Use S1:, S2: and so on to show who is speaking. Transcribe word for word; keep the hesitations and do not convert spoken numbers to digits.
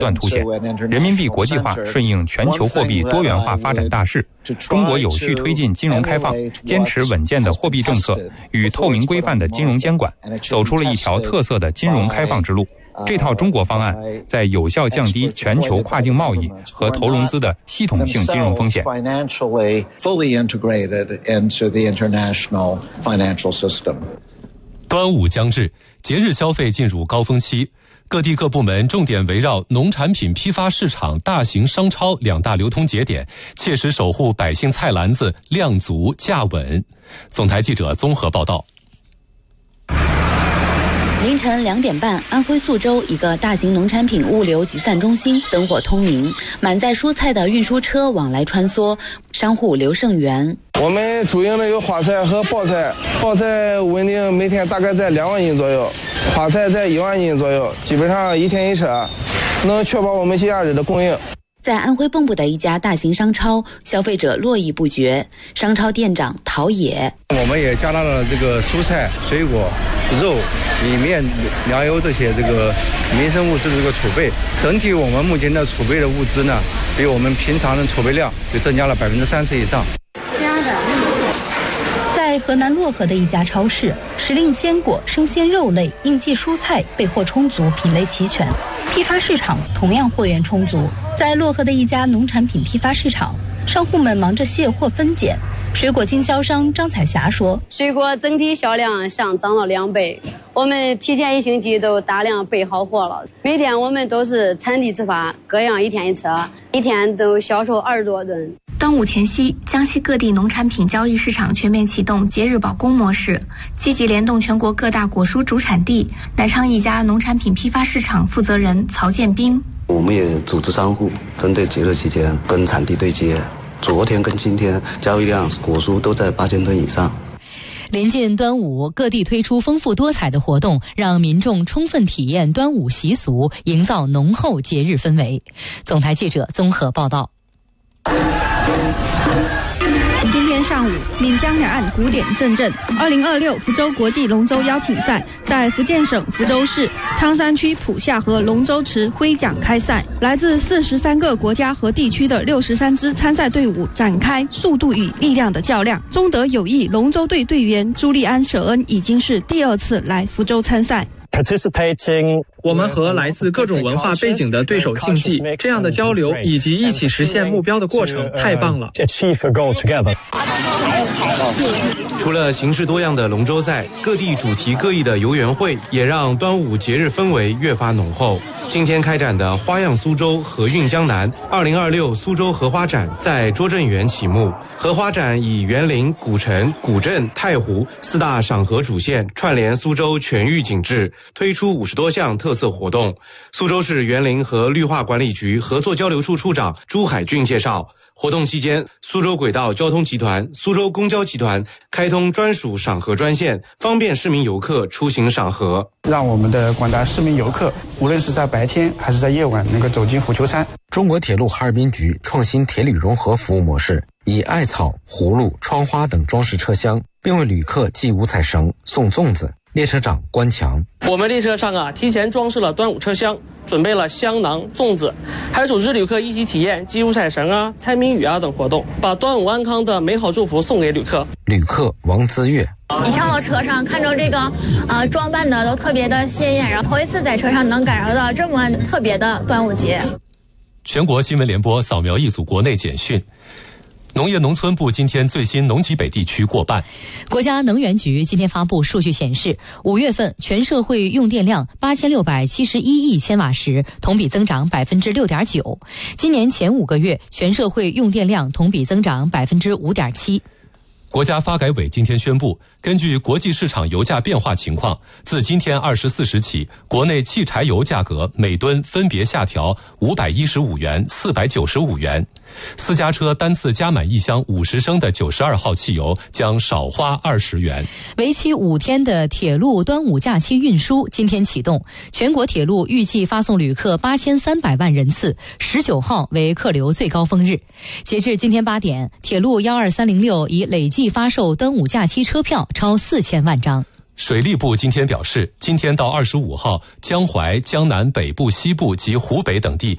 S1: 断凸显。人民币国际化顺应全球货币多元化发展大势，中国有序推进金融开放，坚持稳健的货币政策与透明规范的金融监管，走出了一条特色的金融开放之路。这套中国方案在有效降低全球跨境贸易和投融资的系统性金融风险。
S2: 端午将至，节日消费进入高峰期，各地各部门重点围绕农产品批发市场、大型商超两大流通节点，切实守护百姓菜篮子量足价稳。总台记者综合报道。
S3: 凌晨两点半，安徽宿州一个大型农产品物流集散中心灯火通明，满载蔬菜的运输车往来穿梭，商户刘胜元。
S4: 我们主营的有花菜和包菜，包菜稳定每天大概在两万斤左右，花菜在一万斤左右，基本上一天一车，能确保我们节假日的供应。
S3: 在安徽蚌埠的一家大型商超，消费者络绎不绝。商超店长陶冶：
S5: 我们也加大了这个蔬菜、水果、肉、米面、粮油这些这个民生物资的这个储备。整体我们目前的储备的物资呢，比我们平常的储备量就增加了百分之三十以上。
S6: 在河南漯河的一家超市，时令鲜果、生鲜肉类、应季蔬菜备货充足，品类齐全。批发市场同样货源充足。在漯河的一家农产品批发市场，商户们忙着卸货分拣。水果经销商张彩霞说：“
S7: 水果整体销量上涨了两倍，我们提前一星期都大量备好货了。每天我们都是产地直发，各样一天一车，一天都销售二十多吨。”
S8: 端午前夕，江西各地农产品交易市场全面启动节日保供模式，积极联动全国各大果蔬主产地。南昌一家农产品批发市场负责人曹建兵：“
S9: 我们也组织商户针对节日期间跟产地对接，昨天跟今天交易量果蔬都在八千吨以上。”
S10: 临近端午，各地推出丰富多彩的活动，让民众充分体验端午习俗，营造浓厚节日氛围。总台记者综合报道。
S11: 今天上午，闽江两岸鼓点阵阵。二零二六福州国际龙舟邀请赛在福建省福州市昌山区浦下河龙舟池挥桨开赛，来自四十三个国家和地区的六十三支参赛队伍展开速度与力量的较量。中德友谊龙舟队队员朱利安·舍恩已经是第二次来福州参赛。
S12: 我们和来自各种文化背景的对手竞技，这样的交流以及一起实现目标的过程太棒了。
S13: 除了形式多样的龙舟赛，各地主题各异的游园会也让端午节日氛围越发浓厚。今天开展的花样苏州河韵江南二零二六苏州荷花展在拙政园启幕。荷花展以园林、古城、古镇、太湖四大赏荷主线串联苏州全域景致，推出五十多项特色活动。苏州市园林和绿化管理局合作交流处处长朱海俊介绍，活动期间，苏州轨道交通集团、苏州公交集团开通专属赏荷专线，方便市民游客出行赏荷，
S14: 让我们的广大市民游客，无论是在白天还是在夜晚，能够走进虎丘山。
S15: 中国铁路哈尔滨局创新铁旅融合服务模式，以艾草、葫芦、窗花等装饰车厢，并为旅客系五彩绳、送粽子。列车长关强：
S16: 我们列车上啊，提前装饰了端午车厢，准备了香囊、粽子，还组织旅客一起体验系五彩绳啊、猜谜语啊等活动，把端午安康的美好祝福送给旅客。
S15: 旅客王资月：
S17: 一上到车上，看着这个呃装扮的都特别的鲜艳，然后头一次在车上能感受到这么特别的端午节。
S2: 全国新闻联播扫描一组国内简讯。农业农村部今天最新农集北地区过半。
S10: 国家能源局今天发布数据显示，五月份全社会用电量八千六百七十一亿千瓦时，同比增长百分之六点九。今年前五个月，全社会用电量同比增长百分之五点七。
S2: 国家发改委今天宣布，根据国际市场油价变化情况，自今天二十四时起，国内汽柴油价格每吨分别下调五百一十五元、四百九十五元。私家车单次加满一箱五十升的九十二号汽油将少花二十元。
S10: 为期五天的铁路端午假期运输今天启动，全国铁路预计发送旅客八千三百万人次，十九号为客流最高峰日。截至今天八点，铁路幺二三零六已累计发售端午假期车票超四千万张。
S2: 水利部今天表示，今天到二十五号，江淮、江南北部、西部及湖北等地